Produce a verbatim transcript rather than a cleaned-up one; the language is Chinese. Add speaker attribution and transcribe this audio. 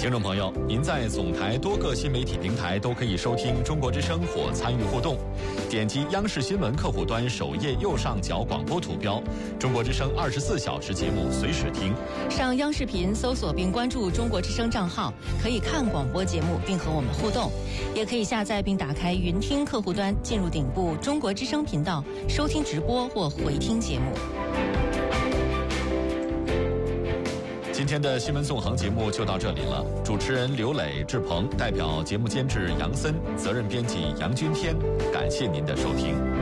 Speaker 1: 听众朋友，您在总台多个新媒体平台都可以收听中国之声或参与互动。点击央视新闻客户端首页右上角广播图标，中国之声二十四小时节目随时听。
Speaker 2: 上央视频搜索并关注中国之声账号，可以看广播节目并和我们互动。也可以下载并打开云听客户端，进入顶部中国之声频道，收听直播或回听节目。
Speaker 1: 今天的新闻纵横节目就到这里了，主持人刘磊、志鹏，代表节目监制杨森，责任编辑杨君天，感谢您的收听。